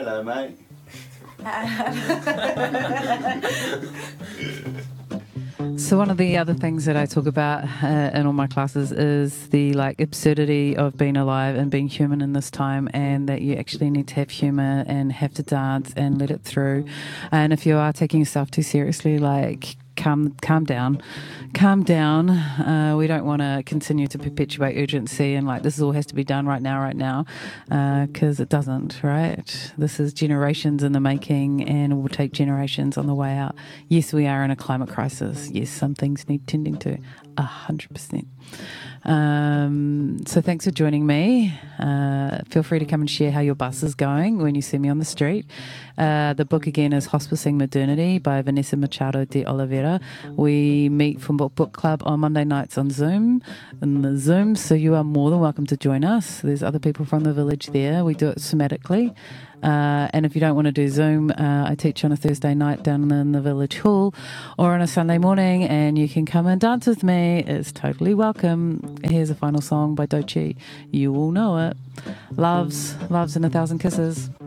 Hello, mate. So one of the other things that I talk about in all my classes is the absurdity of being alive and being human in this time, and that you actually need to have humour and have to dance and let it through. And if you are taking yourself too seriously, calm down. We don't want to continue to perpetuate urgency and this all has to be done right now, because it doesn't, right? This is generations in the making and it will take generations on the way out. Yes, we are in a climate crisis. Yes, some things need tending to 100%. So thanks for joining me. Feel free to come and share how your bus is going when you see me on the street. The book again is Hospicing Modernity by Vanessa Machado de Oliveira. We meet for book club on Monday nights on Zoom, so you are more than welcome to join us. There's other people from the village there. We do it somatically. And if you don't want to do Zoom, I teach on a Thursday night down in the village hall or on a Sunday morning, and you can come and dance with me. It's totally welcome. Here's a final song by Doechii. You all know it. Loves and 1,000 kisses.